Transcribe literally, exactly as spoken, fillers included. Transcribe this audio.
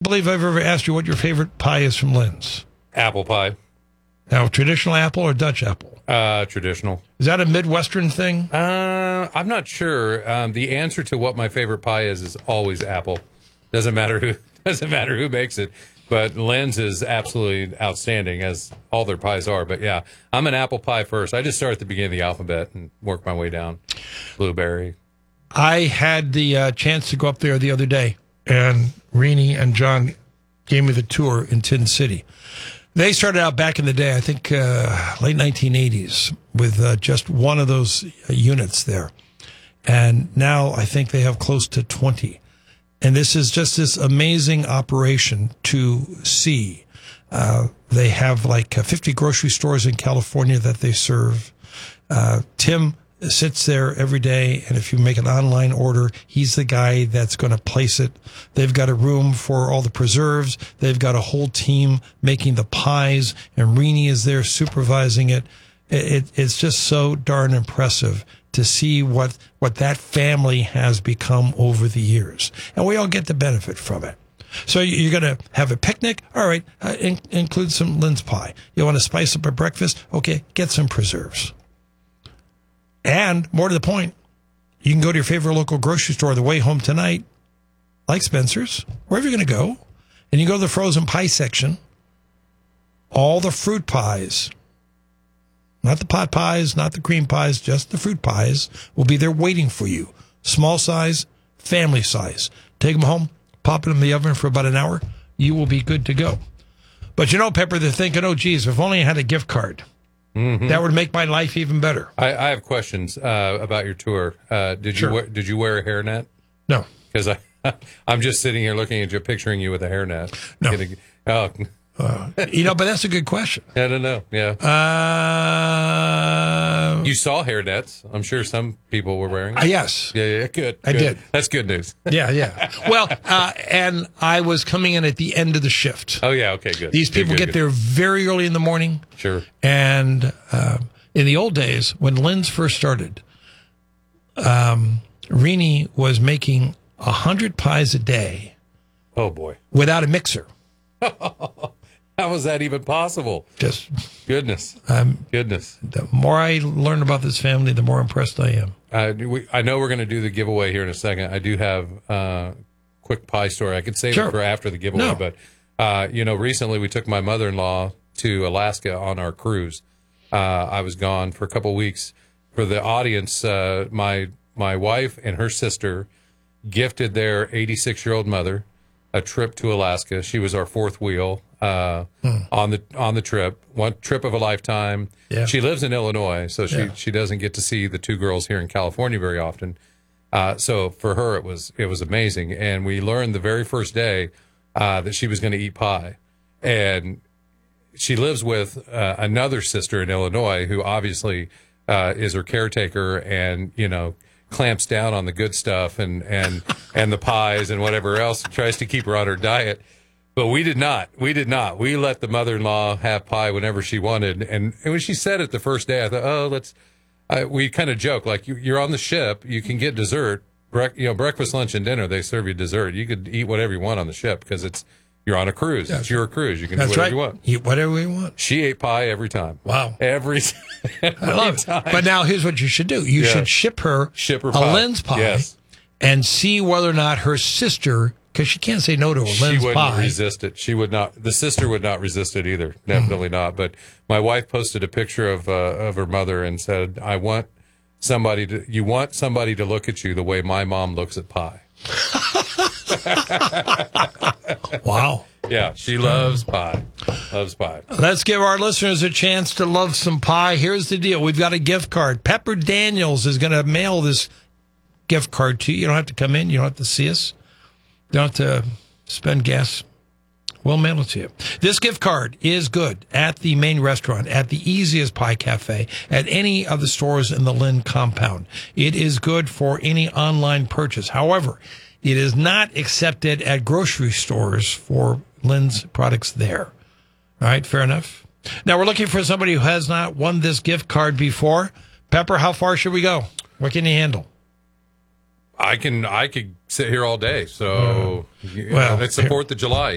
believe I've ever asked you what your favorite pie is from Lynn's. Apple pie. Now, traditional apple or Dutch apple? Uh, traditional. Is that a Midwestern thing? Uh, I'm not sure. Um, the answer to what my favorite pie is is always apple. Doesn't matter who doesn't matter who makes it. But Lynn's is absolutely outstanding, as all their pies are. But yeah, I'm an apple pie first. I just start at the beginning of the alphabet and work my way down. Blueberry. I had the uh, chance to go up there the other day, and Renee and John gave me the tour in Tin City. They started out back in the day, I think uh, late nineteen eighties, with uh, just one of those uh, units there. And now I think they have close to twenty. And this is just this amazing operation to see. Uh, they have like uh, fifty grocery stores in California that they serve. Uh, Tim sits there every day, and if you make an online order, he's the guy that's going to place it. They've got a room for all the preserves. They've got a whole team making the pies, and Renee is there supervising it. It, it. It's just so darn impressive to see what, what that family has become over the years. And we all get the benefit from it. So you're going to have a picnic? All right, uh, in, include some Lynn's pie. You want to spice up a breakfast? Okay, get some preserves. And more to the point, you can go to your favorite local grocery store on the way home tonight, like Spencer's, wherever you're going to go, and you go to the frozen pie section. All the fruit pies, not the pot pies, not the cream pies, just the fruit pies, will be there waiting for you. Small size, family size. Take them home, pop it in the oven for about an hour. You will be good to go. But you know, Pepper, they're thinking, oh, geez, if only I had a gift card. Mm-hmm. That would make my life even better. I, I have questions uh, about your tour. Uh, did Sure. you wear, did you wear a hairnet? No. Because I I'm just sitting here looking at you, picturing you with a hairnet. No. Getting, oh, Uh, you know, but that's a good question. I don't know. Yeah. Uh, You saw hairnets. I'm sure some people were wearing. uh, yes. Yeah, yeah, good. I good. did. That's good news. Yeah, yeah. Well, uh, and I was coming in at the end of the shift. Oh, yeah, okay, good. These Good, people good, get good. there very early in the morning. Sure. And uh, in the old days, when Lynn's first started, um, Renee was making one hundred pies a day Oh, boy. without a mixer. How was that even possible? Just Goodness. um, Goodness. the more I learn about this family, the more impressed I am. Uh, we, I know we're going to do the giveaway here in a second. I do have a uh, quick pie story. I could save Sure. it for after the giveaway. No. But, uh, you know, recently we took my mother-in-law to Alaska on our cruise. Uh, I was gone for a couple weeks. For the audience, uh, my my wife and her sister gifted their eighty-six-year-old mother a trip to Alaska. She was our fourth wheel uh, hmm. on the on the trip. One trip of a lifetime. Yeah. She lives in Illinois, so she, Yeah. she doesn't get to see the two girls here in California very often. Uh, so for her, it was it was amazing. And we learned the very first day uh, that she was going to eat pie. And she lives with uh, another sister in Illinois who obviously uh, is her caretaker and, you know, clamps down on the good stuff and, and, and the pies and whatever else, tries to keep her on her diet. But we did not. We did not. We let the mother-in-law have pie whenever she wanted. And, and when she said it the first day, I thought, oh, let's, I, we kind of joke, like, you, you're on the ship, you can get dessert, bre- you know, breakfast, lunch, and dinner, they serve you dessert. You could eat whatever you want on the ship because it's, you're on a cruise. That's it's your cruise. You can That's do whatever right. you want. Eat whatever you want. She ate pie every time. Wow. Every, every I love time. it. But now here's what you should do. You Yeah. should ship her, Ship her a pie. Lynn's pie Yes. and see whether or not her sister, because she can't say no to a She Lynn's wouldn't pie. resist it. She would not. The sister would not resist it either. Definitely not. But my wife posted a picture of uh, of her mother and said, "I want somebody to. You want somebody to look at you the way my mom looks at pie." Wow. Yeah, she loves pie. Loves pie. Let's give our listeners a chance to love some pie. Here's the deal. We've got a gift card. Pepper Daniels is going to mail this gift card to you. You don't have to come in. You don't have to see us. You don't have to spend gas. We'll mail it to you. This gift card is good at the main restaurant, at the Easiest Pie Cafe, at any of the stores in the Lynn compound. It is good for any online purchase. However, it is not accepted at grocery stores for Lynn's products there. All right, fair enough. Now, we're looking for somebody who has not won this gift card before. Pepper, how far should we go? What can you handle? I can. I could sit here all day. So, well, it's the Fourth of July.